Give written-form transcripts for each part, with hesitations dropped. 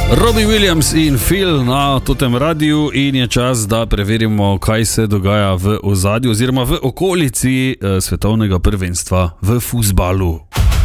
Robbie Williams in Phil na totem radiju in je čas, da preverimo, kaj se dogaja v ozadju oziroma v okolici svetovnega prvenstva v fuzbalu.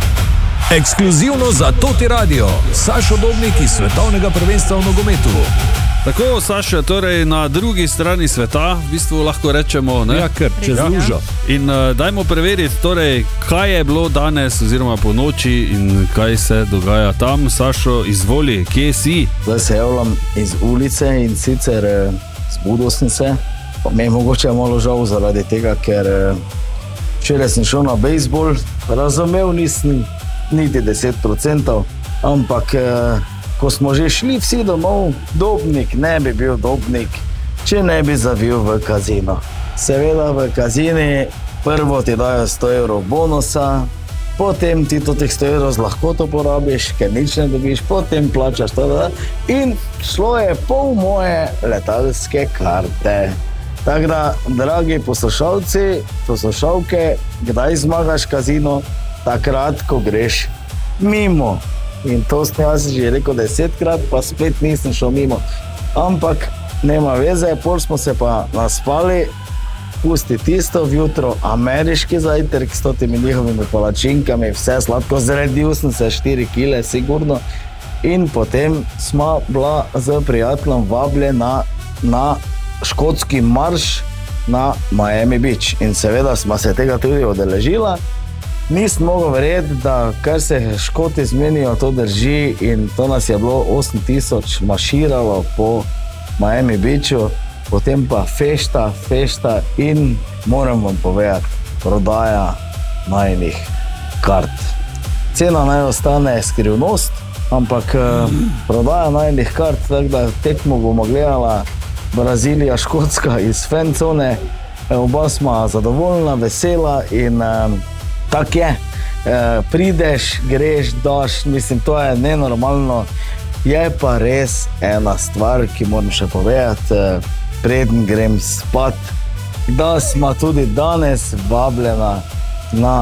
Ekskluzivno za Toti radio, Sašo Dobnik iz svetovnega prvenstva v nogometu. Tako, Saša, torej na drugi strani sveta, v bistvu lahko rečemo, ne? Ja, ker čez lužo. In dajmo preveriti, torej, kaj je bilo danes oziroma po noči in kaj se dogaja tam. Sašo, izvoli, kje si? Zdaj se javljam iz ulice in sicer zbudil sem se. Pa mi je mogoče malo žal zaradi tega, ker včeraj sem šel na bejzbol, razumel nisem niti 10%, ampak ko smo že šli vsi domov, Dobnik ne bi bil Dobnik, če ne bi zavil v kazino. Seveda v kazini prvo ti dajo 100 evrov bonusa, potem ti teh 100 evrov z lahkoto porabiš, ker nič ne dobiš, potem plačaš to, in šlo je pol moje letalske karte. Tako da, dragi poslušalci, poslušalke, kdaj zmagaš kazino? Takrat, ko greš mimo. In to sem jaz že rekel 10-krat, pa spet nisem šel mimo. Ampak nema veze, pol smo se pa naspali, pusti tisto vjutro, ameriški zajtrk s totimi njihovimi palačinkami, vse sladko, zredil sem se 4 kile, sigurno. In potem smo bila z prijateljem vabljena na škotski marš na Miami Beach. In seveda smo se tega tudi odeležila. Nisem mogel verjeti, da kar se Škoti zmenijo, to drži, in to nas je bilo 8000 maširalo po Miami Beachu, potem pa fešta in moram vam povedati, prodaja najinih kart. Cena naj ostane skrivnost, ampak prodaja najinih kart, tako da tekmo bomo gledala Brazilija, Škotska iz fancone, oba smo zadovoljna, vesela in tak je, prideš, greš, daš, mislim, to je nenormalno. Je pa res ena stvar, ki moram še povedati, preden grem spat, da smo tudi danes vabljena na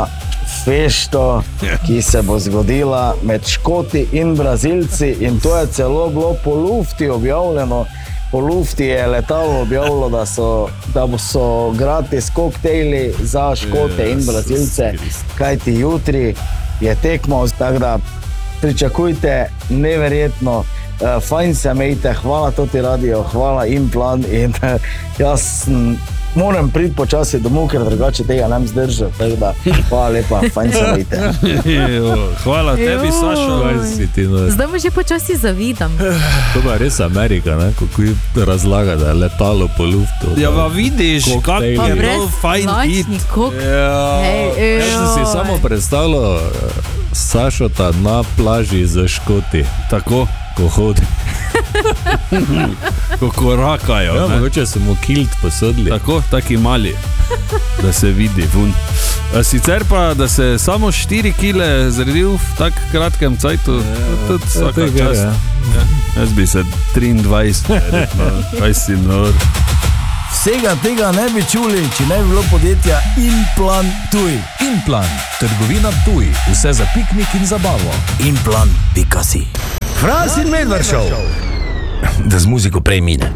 fešto, ki se bo zgodila med Škoti in Brazilci, in to je celo bilo po lufti objavljeno. Po lufti je letalo objavilo, da so gratis koktejli za Škote in Brazilce, kajti jutri je tekmo, tako da pričakujte neverjetno, fajn se imejte, hvala Toti radio, hvala Implan in jaz moram priti počasi domov, ker drugače tega ne zdržal, tako da hvala lepa, fajn se imejte. Hvala tebi, Sašo. Zdaj mu že počasi zavidam. To pa res Amerika, ne? Kako razlaga, da je letalo po luftu. Ja, pa vidiš, kako je bilo fajn iti. Jaz sem si samo predstavljal Sašota na plaži za Škoti. Tako? Ko hodi. Ko korakajo. Ja, mogoče so mu kilt posodili. Tako, taki mali, da se vidi vun. Sicer pa, da se samo 4 kile zredil v tak kratkem cajtu, tudi vsaka čast. Jaz bi se 23, kaj si nor. Vsega tega ne bi čuli, če ne bi bilo podjetja Implan Tuj. Implan, trgovina Tuj, vse za piknik in zabavo. Implan.si. Fras in Medvard Show. Da z muziko prej mine.